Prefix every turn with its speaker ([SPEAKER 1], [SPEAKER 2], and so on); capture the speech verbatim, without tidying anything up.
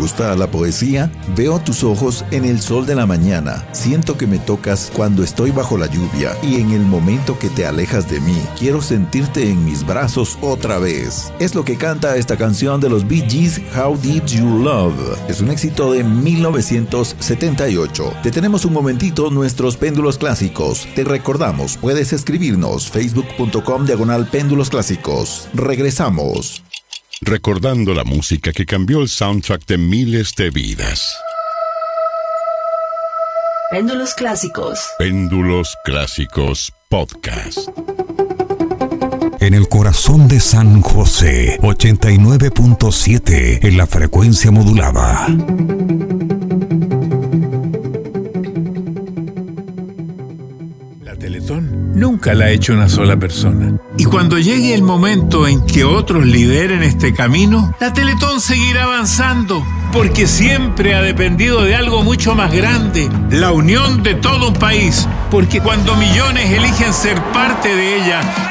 [SPEAKER 1] gusta la poesía? Veo tus ojos en el sol de la mañana. Siento que me tocas cuando estoy bajo la lluvia y en el momento que te alejas de mí. Quiero sentirte en mis brazos otra vez. Es lo que canta esta canción de los Bee Gees, How Deep You Love. Es un éxito de mil novecientos setenta y ocho. Te tenemos un momentito nuestros péndulos clásicos. Te recordamos, puedes escribirnos facebook punto com diagonal péndulos clásicos. Regresamos.
[SPEAKER 2] Recordando la música que cambió el soundtrack de miles de vidas.
[SPEAKER 3] Péndulos Clásicos.
[SPEAKER 2] Péndulos Clásicos Podcast.
[SPEAKER 4] En el corazón de San José, ochenta y nueve punto siete en la frecuencia modulada.
[SPEAKER 5] La Teletón nunca la ha hecho una sola persona. Y cuando llegue el momento en que otros lideren este camino, la Teletón seguirá avanzando, porque siempre ha dependido de algo mucho más grande, la unión de todo un país. Porque cuando millones eligen ser parte de ella,